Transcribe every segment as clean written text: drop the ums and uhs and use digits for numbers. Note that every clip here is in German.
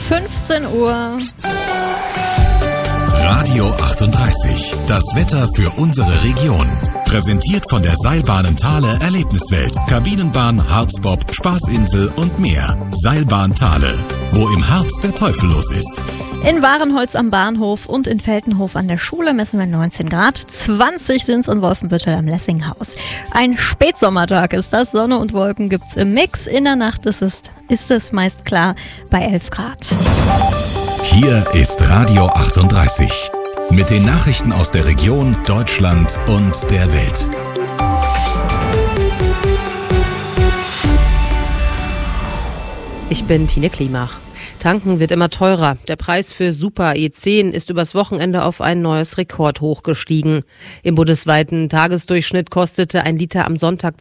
15 Uhr. Radio 38, das Wetter für unsere Region. Präsentiert von der Seilbahnen Thale Erlebniswelt, Kabinenbahn, Harzbob, Spaßinsel und mehr. Seilbahn Thale, wo im Harz der Teufel los ist. In Wahrenholz am Bahnhof und in Veltenhof an der Schule messen wir 19 Grad. 20 sind's in Wolfenbüttel am Lessinghaus. Ein Spätsommertag ist das. Sonne und Wolken gibt's im Mix. In der Nacht ist es meist klar bei 11 Grad. Hier ist Radio 38 mit den Nachrichten aus der Region, Deutschland und der Welt. Ich bin Tine Klimach. Tanken wird immer teurer. Der Preis für Super E10 ist übers Wochenende auf ein neues Rekordhoch gestiegen. Im bundesweiten Tagesdurchschnitt kostete ein Liter am Sonntag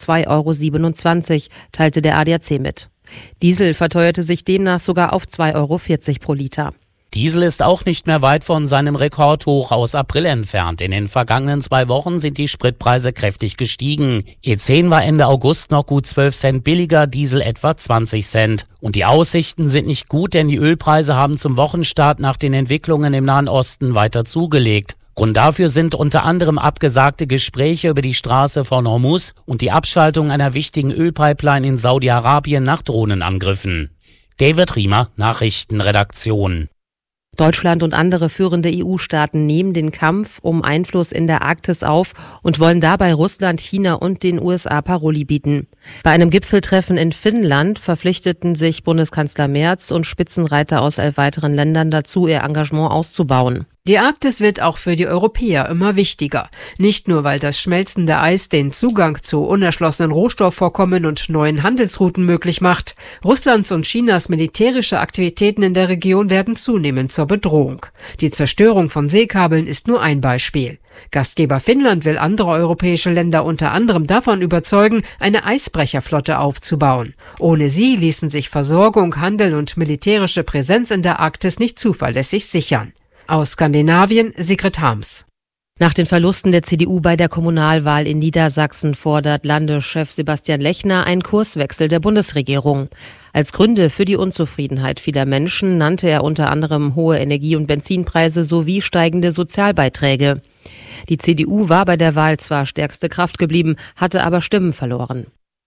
2,27 €, teilte der ADAC mit. Diesel verteuerte sich demnach sogar auf 2,40 € pro Liter. Diesel ist auch nicht mehr weit von seinem Rekordhoch aus April entfernt. In den vergangenen 2 Wochen sind die Spritpreise kräftig gestiegen. E10 war Ende August noch gut 12 Cent billiger, Diesel etwa 20 Cent. Und die Aussichten sind nicht gut, denn die Ölpreise haben zum Wochenstart nach den Entwicklungen im Nahen Osten weiter zugelegt. Grund dafür sind unter anderem abgesagte Gespräche über die Straße von Hormuz und die Abschaltung einer wichtigen Ölpipeline in Saudi-Arabien nach Drohnenangriffen. David Riemer, Nachrichtenredaktion. Deutschland und andere führende EU-Staaten nehmen den Kampf um Einfluss in der Arktis auf und wollen dabei Russland, China und den USA Paroli bieten. Bei einem Gipfeltreffen in Finnland verpflichteten sich Bundeskanzler Merz und Spitzenreiter aus 11 weiteren Ländern dazu, ihr Engagement auszubauen. Die Arktis wird auch für die Europäer immer wichtiger. Nicht nur, weil das schmelzende Eis den Zugang zu unerschlossenen Rohstoffvorkommen und neuen Handelsrouten möglich macht. Russlands und Chinas militärische Aktivitäten in der Region werden zunehmend zur Bedrohung. Die Zerstörung von Seekabeln ist nur ein Beispiel. Gastgeber Finnland will andere europäische Länder unter anderem davon überzeugen, eine Eisbrecherflotte aufzubauen. Ohne sie ließen sich Versorgung, Handel und militärische Präsenz in der Arktis nicht zuverlässig sichern. Aus Skandinavien, Sigrid Harms. Nach den Verlusten der CDU bei der Kommunalwahl in Niedersachsen fordert Landeschef Sebastian Lechner einen Kurswechsel der Bundesregierung. Als Gründe für die Unzufriedenheit vieler Menschen nannte er unter anderem hohe Energie- und Benzinpreise sowie steigende Sozialbeiträge. Die CDU war bei der Wahl zwar stärkste Kraft geblieben, hatte aber Stimmen verloren.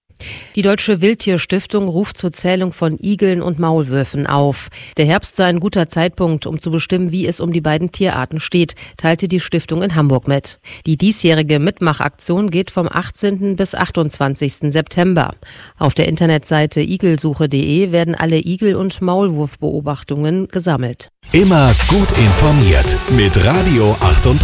Die Deutsche Wildtierstiftung ruft zur Zählung von Igeln und Maulwürfen auf. Der Herbst sei ein guter Zeitpunkt, um zu bestimmen, wie es um die beiden Tierarten steht, teilte die Stiftung in Hamburg mit. Die diesjährige Mitmachaktion geht vom 18. bis 28. September. Auf der Internetseite igelsuche.de werden alle Igel- und Maulwurfbeobachtungen gesammelt. Immer gut informiert mit Radio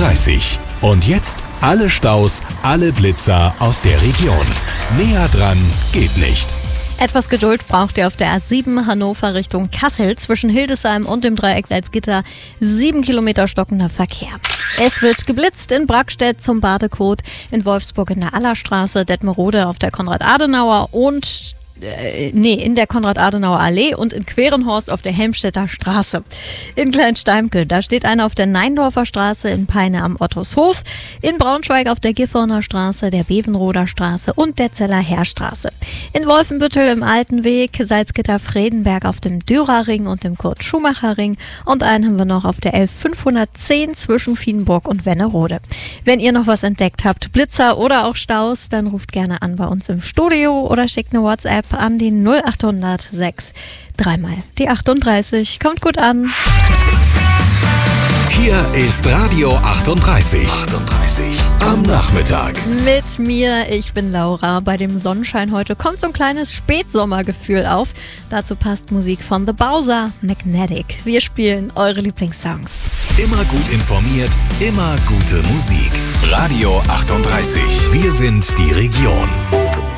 38. Und jetzt alle Staus, alle Blitzer aus der Region. Näher dran geht nicht. Etwas Geduld braucht ihr auf der A7 Hannover Richtung Kassel zwischen Hildesheim und dem Dreieck Salzgitter. 7 Kilometer stockender Verkehr. Es wird geblitzt in Brackstedt zum Badekot, in Wolfsburg in der Allerstraße, Detmerode auf der Konrad-Adenauer und in der Konrad-Adenauer-Allee und in Querenhorst auf der Helmstedter Straße. In Kleinsteimke, da steht einer auf der Neindorfer Straße, in Peine am Ottoshöf, in Braunschweig auf der Gifhorner Straße, der Bevenroder Straße und der Zeller Heerstraße. In Wolfenbüttel im Altenweg, Salzgitter-Fredenberg auf dem Dürerring und dem Kurt-Schumacher-Ring und einen haben wir noch auf der 11510 zwischen Wiedenburg und Wennerode. Wenn ihr noch was entdeckt habt, Blitzer oder auch Staus, dann ruft gerne an bei uns im Studio oder schickt eine WhatsApp an die 0800 6 dreimal die 38. Kommt gut an. Hier ist Radio 38. Am Nachmittag. Mit mir, ich bin Laura. Bei dem Sonnenschein heute kommt so ein kleines Spätsommergefühl auf. Dazu passt Musik von The Bowser, Magnetic. Wir spielen eure Lieblingssongs. Immer gut informiert, immer gute Musik. Radio 38. Wir sind die Region.